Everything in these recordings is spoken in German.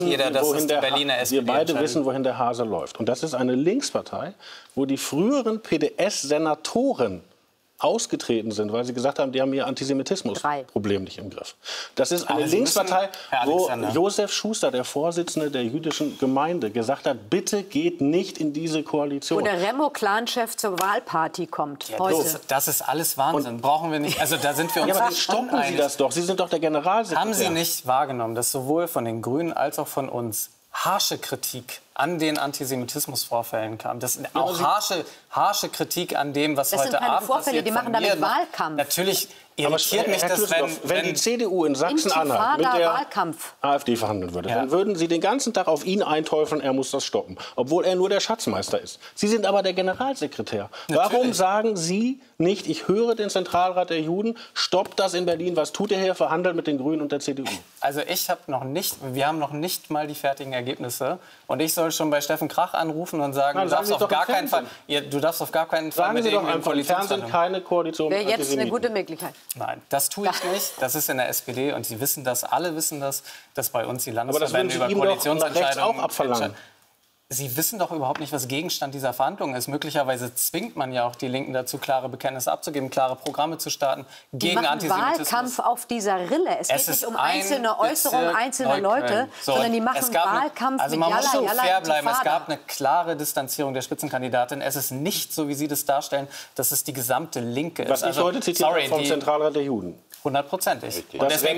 jeder, dass es die Berliner SPD wir beide wissen, wohin der Hase läuft. Und das ist eine Linkspartei, wo die früheren PDS-Senatoren ausgetreten sind, weil sie gesagt haben, die haben ihr Antisemitismus-Problem nicht im Griff. Das ist eine Linkspartei, wo Josef Schuster, der Vorsitzende der jüdischen Gemeinde, gesagt hat, bitte geht nicht in diese Koalition. Wo der Remo-Clan-Chef zur Wahlparty kommt ja, heute. Das ist alles Wahnsinn. Brauchen wir nicht. Also da sind wir uns ja, aber dann stoppen Sie das doch. Sie sind doch der Generalsekretär. Haben Sie nicht wahrgenommen, dass sowohl von den Grünen als auch von uns harsche Kritik an den Antisemitismusvorfällen kam? Das ist auch harsche Kritik an dem, was heute Abend passiert. Das sind keine Vorfälle, die machen damit Wahlkampf. Natürlich irritiert mich das, wenn die CDU in Sachsen-Anhalt mit der AfD verhandeln würde, dann würden Sie den ganzen Tag auf ihn einteufeln, er muss das stoppen, obwohl er nur der Schatzmeister ist. Sie sind aber der Generalsekretär. Natürlich. Warum sagen Sie nicht, ich höre den Zentralrat der Juden, stoppt das in Berlin, was tut er hier, verhandelt mit den Grünen und der CDU? Also wir haben noch nicht mal die fertigen Ergebnisse und ich soll schon bei Steffen Krach anrufen und sagen, du darfst auf gar keinen Fall mit ihm im Fernsehen keine Koalition. Wäre jetzt eine gute Möglichkeit. Nein, das tue ich nicht. Das ist in der SPD und Sie wissen das, alle wissen das, dass bei uns die Landesverbände über Koalitionsentscheidungen auch abverlangen. Sie wissen doch überhaupt nicht, was Gegenstand dieser Verhandlungen ist. Möglicherweise zwingt man ja auch die Linken dazu, klare Bekenntnisse abzugeben, klare Programme zu starten gegen Antisemitismus. Wahlkampf auf dieser Rille. Es geht nicht um einzelne Äußerungen einzelner Leute, sondern die machen Wahlkampf also man muss schon fair bleiben. Es gab eine klare Distanzierung der Spitzenkandidatin. Es ist nicht so, wie Sie das darstellen, dass es die gesamte Linke ist. Was ich heute zitiere vom Zentralrat der Juden. 100%ig. Und deswegen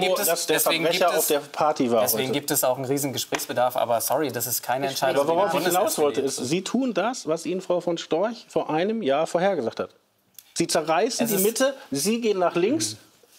gibt es auch einen riesen Gesprächsbedarf. Aber sorry, das ist keine Entscheidung. Aber worauf ich hinaus wollte, ist, Sie tun das, was Ihnen Frau von Storch vor einem Jahr vorhergesagt hat. Sie zerreißen die Mitte, Sie gehen nach links.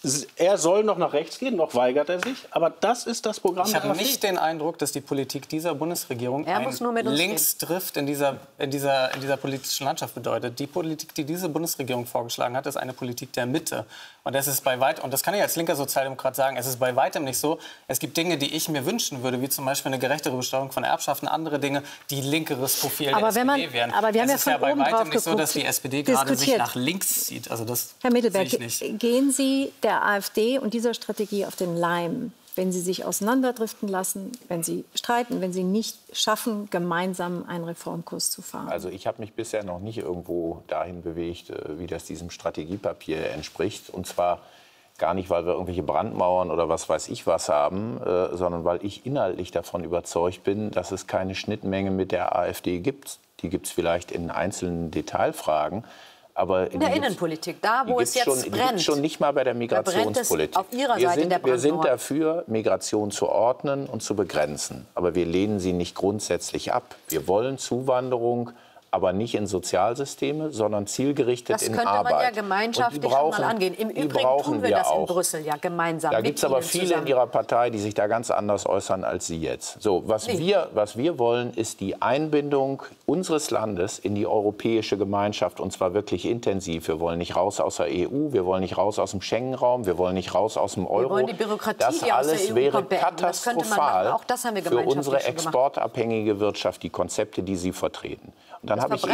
Er soll noch nach rechts gehen, noch weigert er sich. Aber das ist das Programm. Ich habe nicht den Eindruck, dass die Politik dieser Bundesregierung Linksdrift in dieser politischen Landschaft bedeutet. Die Politik, die diese Bundesregierung vorgeschlagen hat, ist eine Politik der Mitte. Und das ist und das kann ich als linker Sozialdemokrat sagen, es ist bei weitem nicht so. Es gibt Dinge, die ich mir wünschen würde, wie zum Beispiel eine gerechtere Besteuerung von Erbschaften, andere Dinge, die linkeres Profil der SPD wären. Aber wir haben es ist ja bei weitem nicht so, dass die SPD gerade sich nach links zieht. Also das Herr Mittelberg, sehe ich nicht. Gehen Sie der AfD und dieser Strategie auf den Leim, wenn Sie sich auseinanderdriften lassen, wenn Sie streiten, wenn Sie nicht schaffen, gemeinsam einen Reformkurs zu fahren? Also ich habe mich bisher noch nicht irgendwo dahin bewegt, wie das diesem Strategiepapier entspricht. Und zwar gar nicht, weil wir irgendwelche Brandmauern oder was weiß ich was haben, sondern weil ich inhaltlich davon überzeugt bin, dass es keine Schnittmenge mit der AfD gibt. Die gibt es vielleicht in einzelnen Detailfragen. Aber in der Innenpolitik, da wo es jetzt brennt. Die gibt schon nicht mal bei der Migrationspolitik. Auf Ihrer Seite in der wir sind dafür, Migration zu ordnen und zu begrenzen. Aber wir lehnen sie nicht grundsätzlich ab. Wir wollen Zuwanderung, aber nicht in Sozialsysteme, sondern zielgerichtet in Arbeit. Das könnte man ja gemeinschaftlich mal angehen. Im Übrigen tun wir das in Brüssel ja gemeinsam. Da gibt es aber viele in Ihrer Partei, die sich da ganz anders äußern als Sie jetzt. So, was wir wollen, ist die Einbindung unseres Landes in die europäische Gemeinschaft, und zwar wirklich intensiv. Wir wollen nicht raus aus der EU, wir wollen nicht raus aus dem Schengen-Raum, wir wollen nicht raus aus dem Euro. Wir wollen die Bürokratie, das die aus der alles EU wäre kommt, beenden. katastrophal Auch das haben wir für unsere schon exportabhängige Wirtschaft, die Konzepte, die Sie vertreten. Und dann habe ich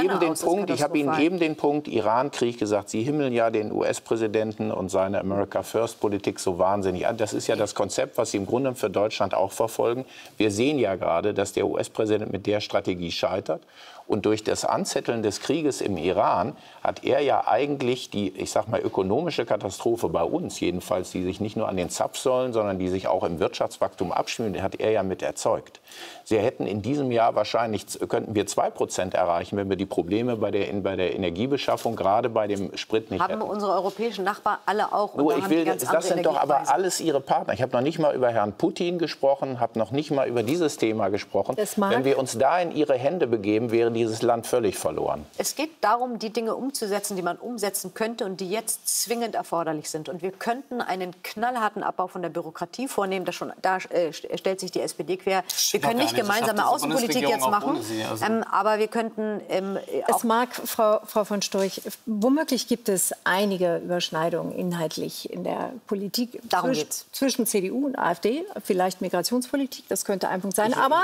Ihnen eben den Punkt Iran-Krieg gesagt. Sie himmeln ja den US-Präsidenten und seine America-First-Politik so wahnsinnig an. Das ist ja das Konzept, was Sie im Grunde für Deutschland auch verfolgen. Wir sehen ja gerade, dass der US-Präsident mit der Strategie scheitert. Und durch das Anzetteln des Krieges im Iran hat er ja eigentlich die, ich sag mal, ökonomische Katastrophe bei uns, jedenfalls, die sich nicht nur an den Zapfsäulen, sondern die sich auch im Wirtschaftswachstum abspielen, hat er ja mit erzeugt. Sie hätten in diesem Jahr wahrscheinlich, könnten wir 2% erreichen, wenn wir die Probleme bei der Energiebeschaffung, gerade bei dem Sprit nicht hätten. Haben unsere europäischen Nachbarn alle auch. Nur, das sind doch aber alles Ihre Partner. Ich habe noch nicht mal über Herrn Putin gesprochen, habe noch nicht mal über dieses Thema gesprochen. Wenn wir uns da in Ihre Hände begeben, wäre dieses Land völlig verloren. Es geht darum, die Dinge umzusetzen, die man umsetzen könnte und die jetzt zwingend erforderlich sind. Und wir könnten einen knallharten Abbau von der Bürokratie vornehmen. Da stellt sich die SPD quer. Wir können nicht gemeinsame Außenpolitik jetzt machen, aber wir könnten es mag, Frau von Storch, womöglich gibt es einige Überschneidungen inhaltlich in der Politik zwischen CDU und AfD, vielleicht Migrationspolitik, das könnte ein Punkt sein. Aber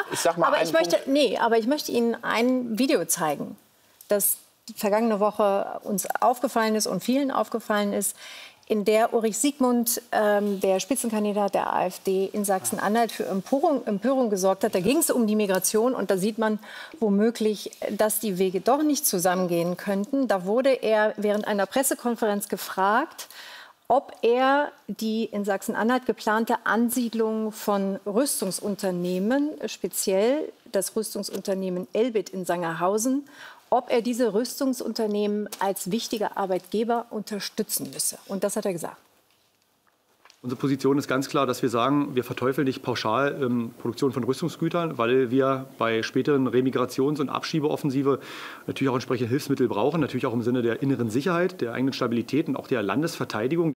ich möchte Ihnen ein Video zeigen, das vergangene Woche uns aufgefallen ist und vielen aufgefallen ist. in der Ulrich Siegmund, der Spitzenkandidat der AfD in Sachsen-Anhalt, für Empörung gesorgt hat. Da ging es um die Migration und da sieht man womöglich, dass die Wege doch nicht zusammengehen könnten. Da wurde er während einer Pressekonferenz gefragt, ob er die in Sachsen-Anhalt geplante Ansiedlung von Rüstungsunternehmen, speziell das Rüstungsunternehmen Elbit in Sangerhausen, ob er diese Rüstungsunternehmen als wichtiger Arbeitgeber unterstützen müsse. Und das hat er gesagt. Unsere Position ist ganz klar, dass wir sagen, wir verteufeln nicht pauschal Produktion von Rüstungsgütern, weil wir bei späteren Remigrations- und Abschiebeoffensive natürlich auch entsprechende Hilfsmittel brauchen, natürlich auch im Sinne der inneren Sicherheit, der eigenen Stabilität und auch der Landesverteidigung.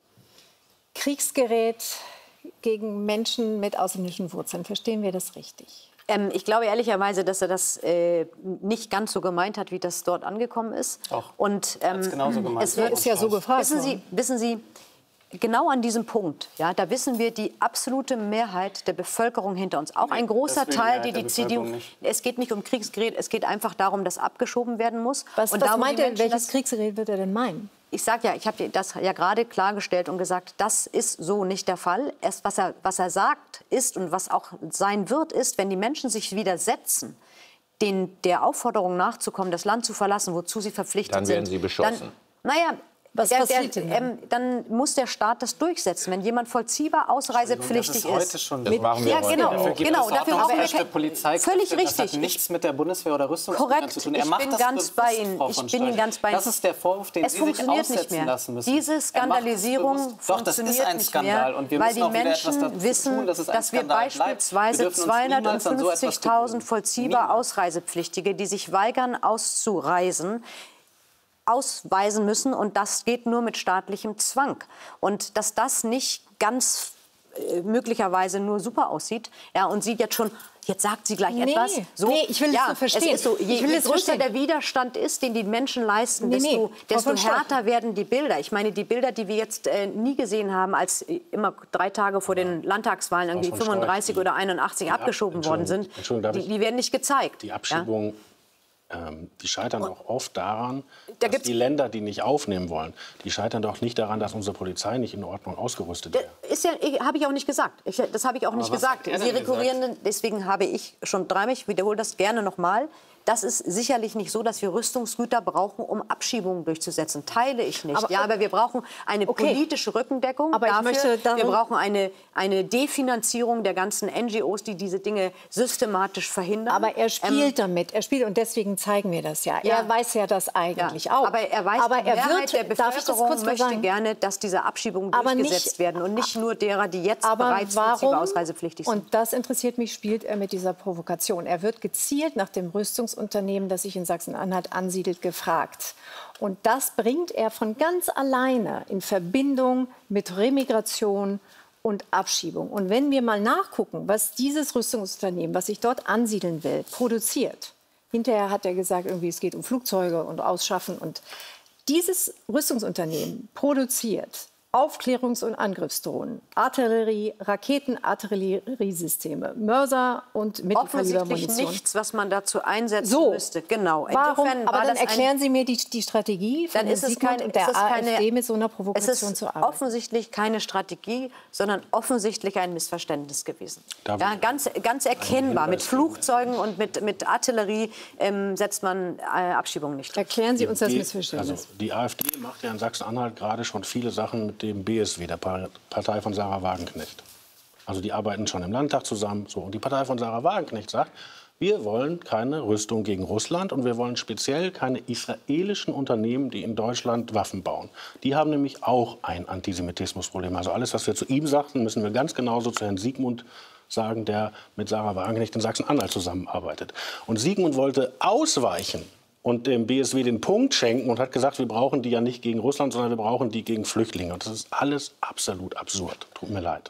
Kriegsgerät gegen Menschen mit ausländischen Wurzeln, verstehen wir das richtig? Ich glaube ehrlicherweise, dass er das nicht ganz so gemeint hat, wie das dort angekommen ist. Doch, und genauso gemeint. Es ist ja so gefragt. Wissen Sie, genau an diesem Punkt, ja, da wissen wir die absolute Mehrheit der Bevölkerung hinter uns. Auch ein großer Teil, die CDU. Es geht nicht um Kriegsgerät, es geht einfach darum, dass abgeschoben werden muss. Was meint er, welches Kriegsgerät wird er denn meinen? Ich sage ja, ich habe das ja gerade klargestellt und gesagt, das ist so nicht der Fall. Erst was er sagt ist und was auch sein wird, ist, wenn die Menschen sich widersetzen, der Aufforderung nachzukommen, das Land zu verlassen, wozu sie verpflichtet sind. Dann werden sie beschossen. Was passiert denn? Dann muss der Staat das durchsetzen. Wenn jemand vollziehbar ausreisepflichtig ist. Das machen wir heute. Genau. Dafür brauchen wir völlig richtig. Das hat nichts mit der Bundeswehr oder Rüstungsgütern zu tun. Ich bin ganz bei Ihnen. Das ist der Vorwurf, den Sie sich aussetzen lassen müssen. Diese Skandalisierung funktioniert nicht mehr, weil die Menschen wissen, dass wir beispielsweise 250.000 vollziehbar Ausreisepflichtige, die sich weigern auszureisen, ausweisen müssen, und das geht nur mit staatlichem Zwang. Und dass das nicht ganz möglicherweise nur super aussieht, ja, und sie jetzt schon, jetzt sagt sie gleich etwas. So, ich will es so verstehen. Es ist so, je größer der Widerstand ist, den die Menschen leisten, desto härter werden die Bilder. Ich meine, die Bilder, die wir jetzt nie gesehen haben, als immer 3 Tage vor den Landtagswahlen irgendwie 35 oder 81 abgeschoben worden sind, die werden nicht gezeigt. Die Abschiebung, die scheitern auch oft daran, dass die Länder, die nicht aufnehmen wollen, die scheitern doch nicht daran, dass unsere Polizei nicht in Ordnung ausgerüstet wäre. Habe ich auch nicht gesagt. Das habe ich auch nicht gesagt. Sie rekurrieren, deswegen habe ich schon dreimal, ich wiederhole das gerne noch mal. Das ist sicherlich nicht so, dass wir Rüstungsgüter brauchen, um Abschiebungen durchzusetzen. Teile ich nicht. Aber wir brauchen eine politische Rückendeckung dafür. Wir brauchen eine Definanzierung der ganzen NGOs, die diese Dinge systematisch verhindern. Aber er spielt damit. Und deswegen zeigen wir das ja. Er weiß ja das eigentlich auch. Aber er weiß, die Mehrheit der Bevölkerung möchte gerne, dass diese Abschiebungen durchgesetzt werden und nicht nur derer, die jetzt bereits ausreisepflichtig sind. Und das interessiert mich, spielt er mit dieser Provokation. Er wird gezielt nach dem Rüstungsunternehmen, das sich in Sachsen-Anhalt ansiedelt, gefragt. Und das bringt er von ganz alleine in Verbindung mit Remigration und Abschiebung. Und wenn wir mal nachgucken, was dieses Rüstungsunternehmen, was sich dort ansiedeln will, produziert. Hinterher hat er gesagt, irgendwie, es geht um Flugzeuge und Ausschaffen. Und dieses Rüstungsunternehmen produziert Aufklärungs- und Angriffsdrohnen, Artillerie, Raketenartilleriesysteme, Mörser und Mittelkalibermunition. Offensichtlich nichts, was man dazu einsetzen müsste. Genau. Warum? Aber dann erklären Sie mir die Strategie von der AfD, mit so einer Provokation zu arbeiten. Es ist offensichtlich keine Strategie, sondern offensichtlich ein Missverständnis gewesen. Ja, ganz erkennbar. Mit Flugzeugen und mit Artillerie setzt man Abschiebungen nicht. Erklären Sie uns das Missverständnis. Also die AfD macht ja in Sachsen-Anhalt gerade schon viele Sachen mit dem BSW, der Partei von Sarah Wagenknecht. Also die arbeiten schon im Landtag zusammen. So. Und die Partei von Sarah Wagenknecht sagt, wir wollen keine Rüstung gegen Russland und wir wollen speziell keine israelischen Unternehmen, die in Deutschland Waffen bauen. Die haben nämlich auch ein Antisemitismusproblem. Also alles, was wir zu ihm sagten, müssen wir ganz genauso zu Herrn Siegmund sagen, der mit Sarah Wagenknecht in Sachsen-Anhalt zusammenarbeitet. Und Siegmund wollte ausweichen und dem BSW den Punkt schenken und hat gesagt, wir brauchen die ja nicht gegen Russland, sondern wir brauchen die gegen Flüchtlinge. Und das ist alles absolut absurd. Tut mir leid.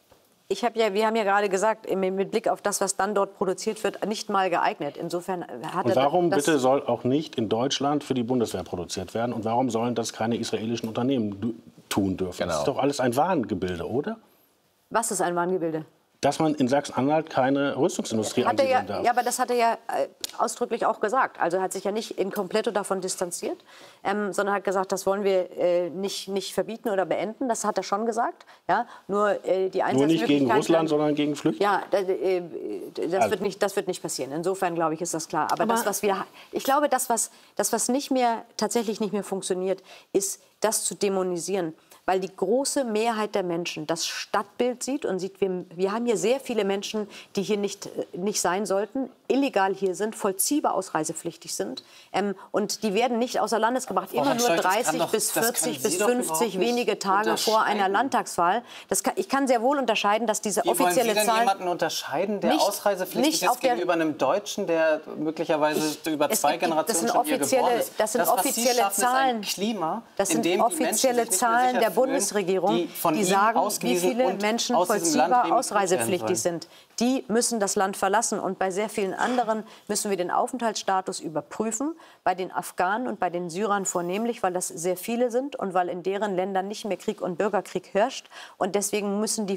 Wir haben ja gerade gesagt, mit Blick auf das, was dann dort produziert wird, nicht mal geeignet. Insofern hat und warum bitte soll auch nicht in Deutschland für die Bundeswehr produziert werden? Und warum sollen das keine israelischen Unternehmen tun dürfen? Genau. Das ist doch alles ein Wahngebilde, oder? Was ist ein Wahngebilde? dass man in Sachsen-Anhalt keine Rüstungsindustrie ansiedeln darf. Ja, aber das hat er ja ausdrücklich auch gesagt. Also er hat sich ja nicht in kompletto davon distanziert, sondern hat gesagt, das wollen wir nicht verbieten oder beenden. Das hat er schon gesagt. Ja, nur die Einsatzmöglichkeiten... Nur nicht gegen Russland, sondern gegen Flüchtlinge? Ja, das wird nicht passieren. Insofern, glaube ich, ist das klar. Aber das, was wir... Ich glaube, das, was tatsächlich nicht mehr funktioniert, ist, das zu dämonisieren. Weil die große Mehrheit der Menschen das Stadtbild sieht und sieht, wir haben hier sehr viele Menschen, die hier nicht sein sollten, illegal hier sind, vollziehbar ausreisepflichtig sind. Und die werden nicht außer Landes gebracht. Immer nur 30 bis 40 bis 50 wenige Tage vor einer Landtagswahl. Ich kann sehr wohl unterscheiden, dass diese offizielle Zahl... Wie wollen Sie denn jemanden unterscheiden, der ausreisepflichtig ist gegenüber einem Deutschen, der möglicherweise über 2 Generationen schon hier geboren ist? Das sind offizielle Zahlen. Das sind offizielle Zahlen der Bundesregierung, die sagen, wie viele Menschen vollziehbar ausreisepflichtig sind. Die müssen das Land verlassen. Und bei sehr vielen anderen müssen wir den Aufenthaltsstatus überprüfen. Bei den Afghanen und bei den Syrern vornehmlich, weil das sehr viele sind und weil in deren Ländern nicht mehr Krieg und Bürgerkrieg herrscht. Und deswegen müssen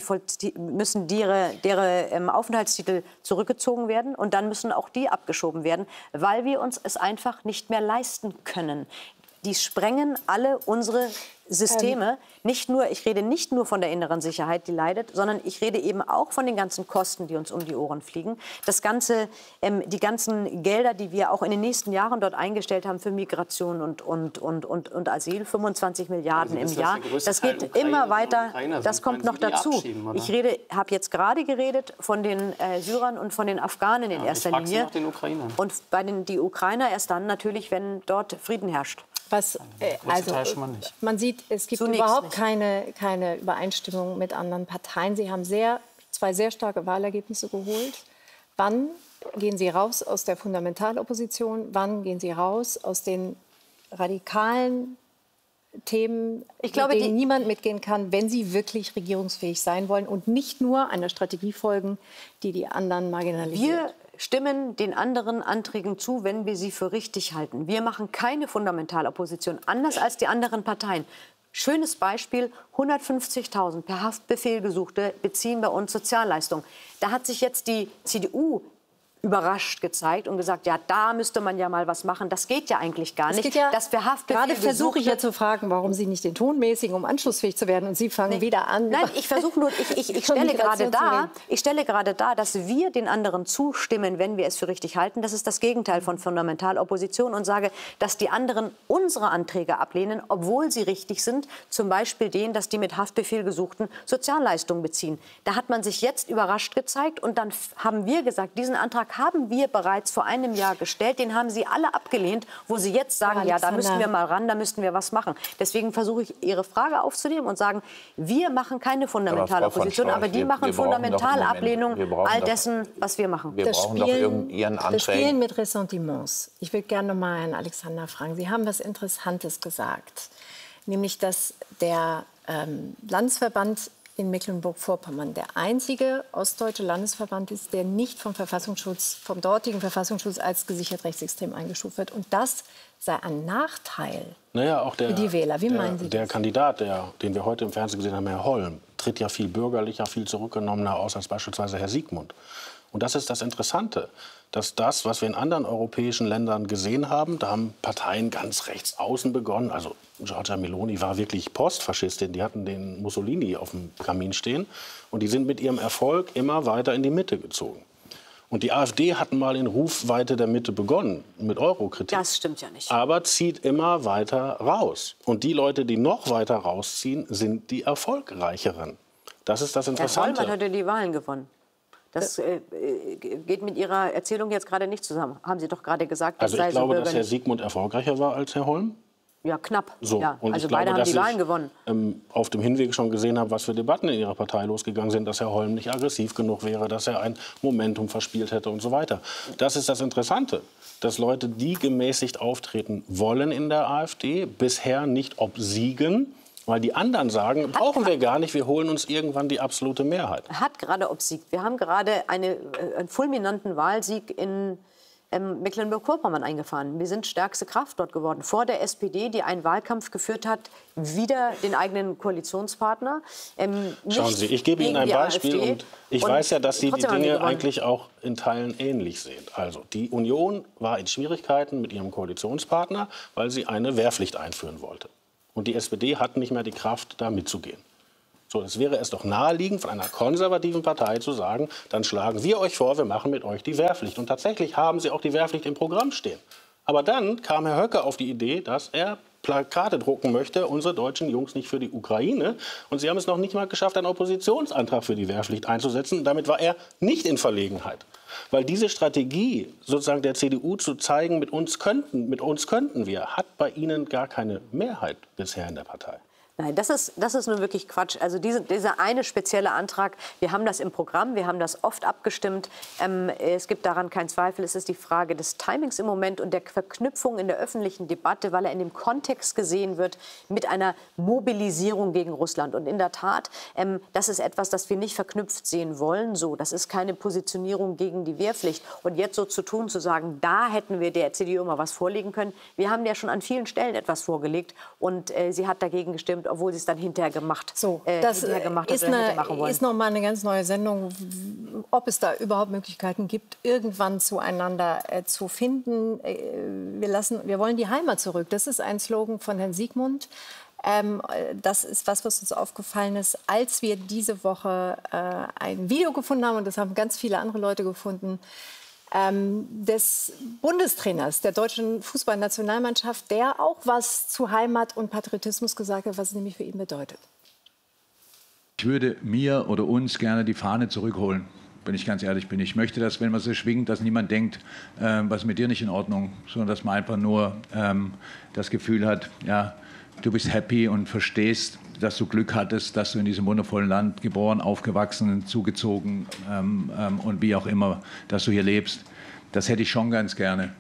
deren Aufenthaltstitel zurückgezogen werden. Und dann müssen auch die abgeschoben werden, weil wir uns es einfach nicht mehr leisten können. Die sprengen alle unsere Systeme. Ich rede nicht nur von der inneren Sicherheit, die leidet, sondern ich rede eben auch von den ganzen Kosten, die uns um die Ohren fliegen. Die ganzen Gelder, die wir auch in den nächsten Jahren dort eingestellt haben für Migration und Asyl, 25 Milliarden im Jahr. Das geht immer weiter. Das kommt noch dazu. Ich habe jetzt gerade geredet von den Syrern und von den Afghanen in erster Linie. Nach den Ukrainern. Und die Ukrainer erst dann natürlich, wenn dort Frieden herrscht. Man sieht, es gibt überhaupt keine Übereinstimmung mit anderen Parteien. Sie haben zwei sehr starke Wahlergebnisse geholt. Wann gehen Sie raus aus der Fundamentalopposition? Wann gehen Sie raus aus den radikalen Themen, mit denen niemand mitgehen kann, wenn Sie wirklich regierungsfähig sein wollen und nicht nur einer Strategie folgen, die anderen marginalisiert? Wir stimmen den anderen Anträgen zu, wenn wir sie für richtig halten. Wir machen keine Fundamentalopposition, anders als die anderen Parteien. Schönes Beispiel, 150.000 per Haftbefehl Gesuchte beziehen bei uns Sozialleistungen. Da hat sich jetzt die CDU überrascht gezeigt und gesagt, ja, da müsste man ja mal was machen. Das geht ja eigentlich gar nicht. Gerade versuche ich ja zu fragen, warum Sie nicht den Ton mäßigen, um anschlussfähig zu werden. Und Sie fangen wieder an. Nein, ich versuche nur, ich stelle gerade dar, dass wir den anderen zustimmen, wenn wir es für richtig halten. Das ist das Gegenteil von Fundamentalopposition und sage, dass die anderen unsere Anträge ablehnen, obwohl sie richtig sind. Zum Beispiel den, dass die mit Haftbefehl Gesuchten Sozialleistungen beziehen. Da hat man sich jetzt überrascht gezeigt und dann haben wir gesagt, diesen Antrag haben wir bereits vor einem Jahr gestellt. Den haben Sie alle abgelehnt, wo Sie jetzt sagen, ja, da müssten wir mal ran, da müssten wir was machen. Deswegen versuche ich, Ihre Frage aufzunehmen und sagen, wir machen keine Fundamentalopposition, aber die machen Fundamentalablehnung all dessen, was wir machen. Wir brauchen doch Ihren Anträgen. Das Spielen mit Ressentiments. Ich würde gerne noch mal Herrn Alexander fragen. Sie haben was Interessantes gesagt, nämlich, dass der Landesverband in Mecklenburg-Vorpommern der einzige ostdeutsche Landesverband ist, der nicht vom dortigen Verfassungsschutz als gesichert rechtsextrem eingestuft wird. Und das sei ein Nachteil für die Wähler. Wie meinen Sie das? Der Kandidat, den wir heute im Fernsehen gesehen haben, Herr Holm, tritt ja viel bürgerlicher, viel zurückgenommener aus als beispielsweise Herr Siegmund. Und das ist das Interessante, dass das, was wir in anderen europäischen Ländern gesehen haben, da haben Parteien ganz rechts außen begonnen. Also Giorgia Meloni war wirklich Postfaschistin, die hatten den Mussolini auf dem Kamin stehen. Und die sind mit ihrem Erfolg immer weiter in die Mitte gezogen. Und die AfD hat mal in Rufweite der Mitte begonnen, mit Eurokritik. Das stimmt ja nicht. Aber zieht immer weiter raus. Und die Leute, die noch weiter rausziehen, sind die Erfolgreicheren. Das ist das Interessante. Herr Vollmann hat ja die Wahlen gewonnen. Das geht mit Ihrer Erzählung jetzt gerade nicht zusammen. Haben Sie doch gerade gesagt, das sei so. Also ich glaube, dass Herr Siegmund erfolgreicher war als Herr Holm. Ja, knapp. So. Ja. Und also beide haben die Wahlen gewonnen. Auf dem Hinweg schon gesehen habe, was für Debatten in Ihrer Partei losgegangen sind, dass Herr Holm nicht aggressiv genug wäre, dass er ein Momentum verspielt hätte und so weiter. Das ist das Interessante, dass Leute, die gemäßigt auftreten wollen in der AfD, bisher nicht obsiegen. Weil die anderen sagen, brauchen wir gar nicht, wir holen uns irgendwann die absolute Mehrheit. Hat gerade obsiegt. Wir haben gerade einen fulminanten Wahlsieg in Mecklenburg-Vorpommern eingefahren. Wir sind stärkste Kraft dort geworden. Vor der SPD, die einen Wahlkampf geführt hat, wieder den eigenen Koalitionspartner. Schauen Sie, ich gebe Ihnen ein Beispiel und ich weiß ja, dass Sie die Dinge eigentlich auch in Teilen ähnlich sehen. Also die Union war in Schwierigkeiten mit ihrem Koalitionspartner, weil sie eine Wehrpflicht einführen wollte. Und die SPD hat nicht mehr die Kraft, da mitzugehen. So, es wäre es doch naheliegend, von einer konservativen Partei zu sagen, dann schlagen wir euch vor, wir machen mit euch die Wehrpflicht. Und tatsächlich haben sie auch die Wehrpflicht im Programm stehen. Aber dann kam Herr Höcke auf die Idee, dass er Plakate drucken möchte, unsere deutschen Jungs nicht für die Ukraine. Und sie haben es noch nicht mal geschafft, einen Oppositionsantrag für die Wehrpflicht einzusetzen. Damit war er nicht in Verlegenheit. Weil diese Strategie, sozusagen der CDU zu zeigen, mit uns könnten wir, hat bei ihnen gar keine Mehrheit bisher in der Partei. Nein, das ist nun wirklich Quatsch. Also dieser eine spezielle Antrag, wir haben das im Programm, wir haben das oft abgestimmt. Es gibt daran keinen Zweifel. Es ist die Frage des Timings im Moment und der Verknüpfung in der öffentlichen Debatte, weil er in dem Kontext gesehen wird mit einer Mobilisierung gegen Russland. Und in der Tat, das ist etwas, das wir nicht verknüpft sehen wollen. So, das ist keine Positionierung gegen die Wehrpflicht. Und jetzt so zu tun, zu sagen, da hätten wir der CDU mal was vorlegen können. Wir haben ja schon an vielen Stellen etwas vorgelegt und sie hat dagegen gestimmt, obwohl sie es dann hinterher gemacht das ist noch mal eine ganz neue Sendung, ob es da überhaupt Möglichkeiten gibt, irgendwann zueinander zu finden. Wir wollen die Heimat zurück. Das ist ein Slogan von Herrn Siegmund. Das ist was uns aufgefallen ist, als wir diese Woche ein Video gefunden haben, und das haben ganz viele andere Leute gefunden, des Bundestrainers der deutschen Fußballnationalmannschaft, der auch was zu Heimat und Patriotismus gesagt hat, was es nämlich für ihn bedeutet. Ich würde mir oder uns gerne die Fahne zurückholen, wenn ich ganz ehrlich bin. Ich möchte, dass, wenn man sie schwingt, dass niemand denkt, was ist mit dir nicht in Ordnung, sondern dass man einfach nur das Gefühl hat, ja, du bist happy und verstehst, dass du Glück hattest, dass du in diesem wundervollen Land geboren, aufgewachsen, zugezogen und wie auch immer, dass du hier lebst. Das hätte ich schon ganz gerne.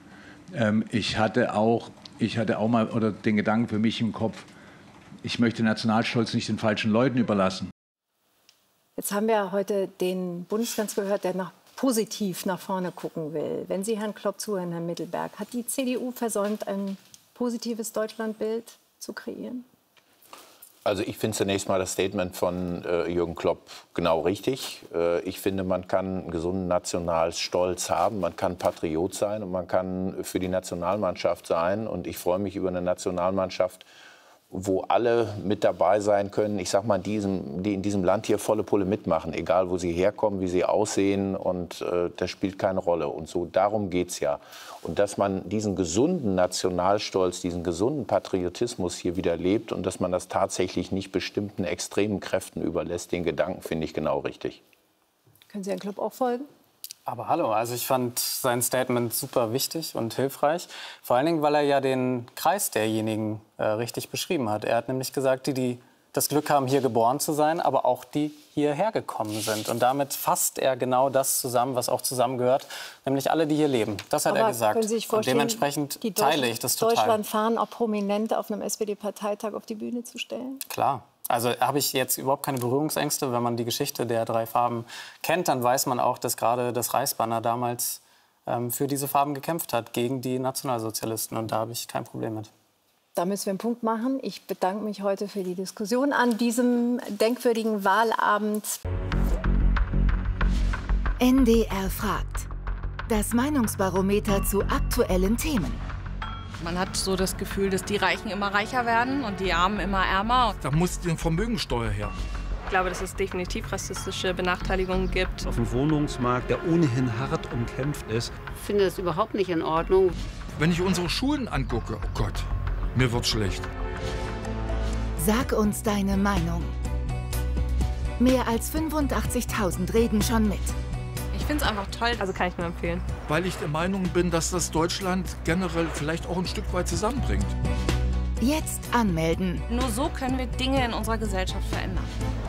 Ich hatte auch mal den Gedanken für mich im Kopf, ich möchte Nationalstolz nicht den falschen Leuten überlassen. Jetzt haben wir heute den Bundeskanzler gehört, der positiv nach vorne gucken will. Wenn Sie Herrn Klopp zuhören, Herrn Mittelberg, hat die CDU versäumt, ein positives Deutschlandbild zu kreieren? Also ich finde zunächst mal das Statement von Jürgen Klopp genau richtig. Ich finde, man kann einen gesunden Nationalstolz haben, man kann Patriot sein und man kann für die Nationalmannschaft sein. Und ich freue mich über eine Nationalmannschaft, wo alle mit dabei sein können, ich sag mal, die in diesem Land hier volle Pulle mitmachen, egal wo sie herkommen, wie sie aussehen, und das spielt keine Rolle. Und so darum geht's ja. Und dass man diesen gesunden Nationalstolz, diesen gesunden Patriotismus hier wieder lebt und dass man das tatsächlich nicht bestimmten extremen Kräften überlässt, den Gedanken finde ich genau richtig. Können Sie Herrn Klopp auch folgen? Aber hallo, also ich fand sein Statement super wichtig und hilfreich. Vor allen Dingen, weil er ja den Kreis derjenigen richtig beschrieben hat. Er hat nämlich gesagt, die das Glück haben, hier geboren zu sein, aber auch die hierher gekommen sind. Und damit fasst er genau das zusammen, was auch zusammengehört, nämlich alle, die hier leben. Das hat er gesagt. Können Sie sich vorstellen, und dementsprechend teile ich das total. Deutschlandfahnen auch prominent auf einem SPD-Parteitag auf die Bühne zu stellen? Klar. Also habe ich jetzt überhaupt keine Berührungsängste. Wenn man die Geschichte der drei Farben kennt, dann weiß man auch, dass gerade das Reichsbanner damals für diese Farben gekämpft hat, gegen die Nationalsozialisten. Und da habe ich kein Problem mit. Da müssen wir einen Punkt machen. Ich bedanke mich heute für die Diskussion an diesem denkwürdigen Wahlabend. NDR fragt. Das Meinungsbarometer zu aktuellen Themen. Man hat so das Gefühl, dass die Reichen immer reicher werden und die Armen immer ärmer. Da muss die Vermögensteuer her. Ich glaube, dass es definitiv rassistische Benachteiligungen gibt. Auf dem Wohnungsmarkt, der ohnehin hart umkämpft ist. Ich finde das überhaupt nicht in Ordnung. Wenn ich unsere Schulen angucke, oh Gott, mir wird schlecht. Sag uns deine Meinung. Mehr als 85.000 reden schon mit. Ich finde es einfach toll, also kann ich nur empfehlen. Weil ich der Meinung bin, dass das Deutschland generell vielleicht auch ein Stück weit zusammenbringt. Jetzt anmelden. Nur so können wir Dinge in unserer Gesellschaft verändern.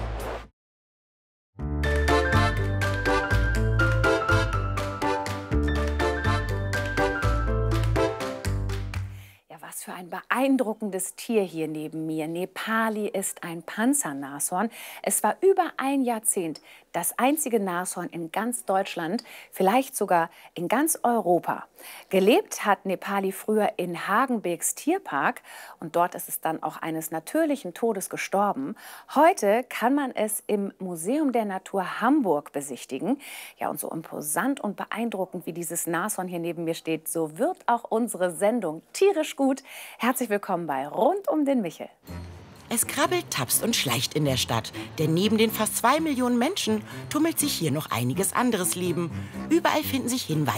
Was für ein beeindruckendes Tier hier neben mir. Nepali ist ein Panzernashorn. Es war über ein Jahrzehnt das einzige Nashorn in ganz Deutschland, vielleicht sogar in ganz Europa. Gelebt hat Nepali früher in Hagenbeeks Tierpark und dort ist es dann auch eines natürlichen Todes gestorben. Heute kann man es im Museum der Natur Hamburg besichtigen. Ja, und so imposant und beeindruckend wie dieses Nashorn hier neben mir steht, so wird auch unsere Sendung tierisch gut. Herzlich willkommen bei Rund um den Michel. Es krabbelt, tapst und schleicht in der Stadt. Denn neben den fast 2 Millionen Menschen tummelt sich hier noch einiges anderes Leben. Überall finden sich Hinweise